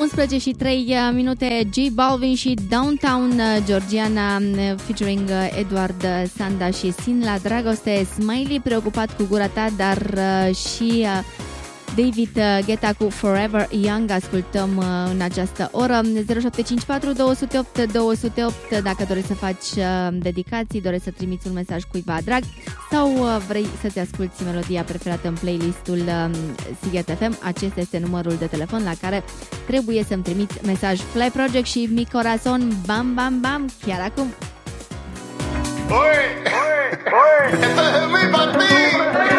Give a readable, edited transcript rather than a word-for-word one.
11 și 3 minute, J Balvin și Downtown Georgiana featuring Edward Sanda și Sin la dragoste. Smiley preocupat cu gura ta, dar și David Guetta cu Forever Young ascultăm în această oră. 0754 208 208 dacă dorești să faci dedicații, dorești să trimiți un mesaj cuiva drag sau vrei să-ți asculti melodia preferată în playlistul Sighet FM. Acesta este numărul de telefon la care trebuie să-mi trimiți mesaj. Fly Project și Mi Corazon, bam bam bam, chiar acum. Oye, oye, oye, esto es mi para ti.